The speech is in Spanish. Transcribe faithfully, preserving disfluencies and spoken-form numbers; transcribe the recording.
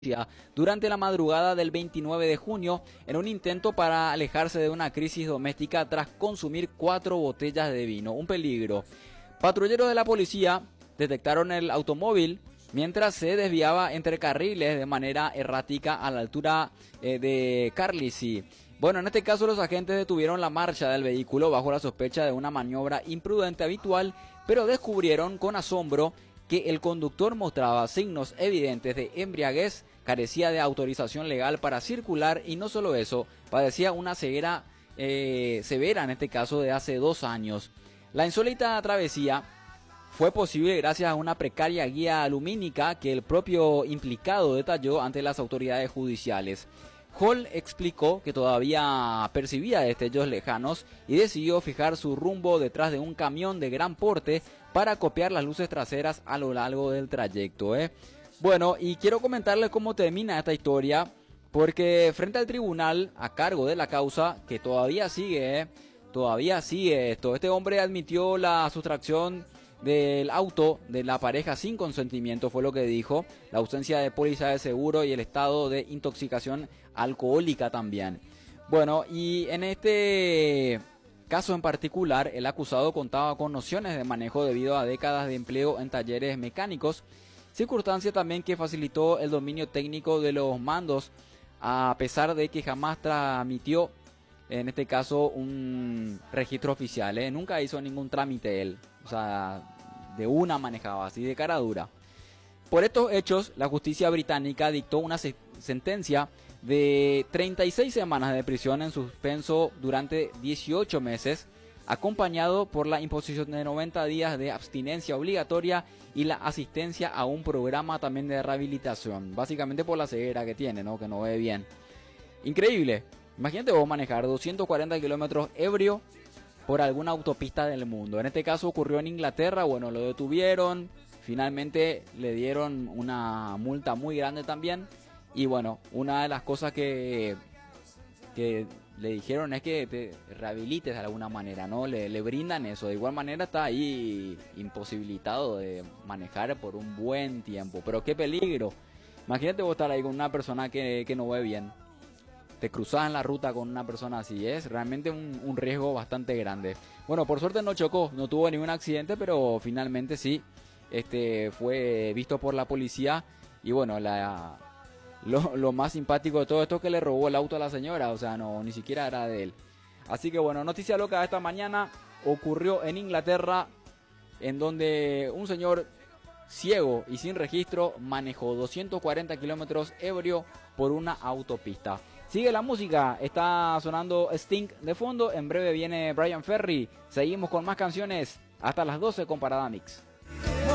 durante la madrugada del veintinueve de junio en un intento para alejarse de una crisis doméstica tras consumir cuatro botellas de vino. Un peligro. Patrulleros de la policía detectaron el automóvil mientras se desviaba entre carriles de manera errática a la altura eh, de Carlisle. Bueno, en este caso los agentes detuvieron la marcha del vehículo bajo la sospecha de una maniobra imprudente habitual, pero descubrieron con asombro que el conductor mostraba signos evidentes de embriaguez, carecía de autorización legal para circular y no solo eso, padecía una ceguera eh, severa en este caso de hace dos años. La insólita travesía fue posible gracias a una precaria guía lumínica que el propio implicado detalló ante las autoridades judiciales. Hall explicó que todavía percibía destellos lejanos y decidió fijar su rumbo detrás de un camión de gran porte para copiar las luces traseras a lo largo del trayecto. ¿eh? Bueno, y quiero comentarles cómo termina esta historia, porque frente al tribunal a cargo de la causa, que todavía sigue, ¿eh? todavía sigue esto, este hombre admitió la sustracción del auto de la pareja sin consentimiento, fue lo que dijo, la ausencia de póliza de seguro y el estado de intoxicación alcohólica también. Bueno, y en este caso en particular, el acusado contaba con nociones de manejo debido a décadas de empleo en talleres mecánicos, circunstancia también que facilitó el dominio técnico de los mandos, a pesar de que jamás tramitió, en este caso, un registro oficial, ¿eh? Nunca hizo ningún trámite él. O sea, de una manejaba, así de cara dura. Por estos hechos, la justicia británica dictó una se- sentencia de treinta y seis semanas de prisión en suspenso durante dieciocho meses, acompañado por la imposición de noventa días de abstinencia obligatoria y la asistencia a un programa también de rehabilitación. Básicamente por la ceguera que tiene, ¿no? Que no ve bien. Increíble. Imagínate vos manejar doscientos cuarenta kilómetros ebrio por alguna autopista del mundo. En este caso ocurrió en Inglaterra, bueno, lo detuvieron, finalmente le dieron una multa muy grande también, y bueno, una de las cosas que, que le dijeron es que te rehabilites de alguna manera, ¿no? Le, le brindan eso, de igual manera está ahí imposibilitado de manejar por un buen tiempo, pero qué peligro. Imagínate vos estar ahí con una persona que, que no ve bien. Te cruzas en la ruta con una persona así, es realmente un, un riesgo bastante grande. Bueno, por suerte no chocó, no tuvo ningún accidente, pero finalmente sí, este fue visto por la policía. Y bueno, la, lo, lo más simpático de todo esto es que le robó el auto a la señora, o sea, no, ni siquiera era de él. Así que bueno, noticia loca de esta mañana ocurrió en Inglaterra, en donde un señor ciego y sin registro manejó doscientos cuarenta kilómetros ebrio por una autopista. Sigue la música, está sonando Sting de fondo, en breve viene Brian Ferry, seguimos con más canciones hasta las doce con Parada Mix.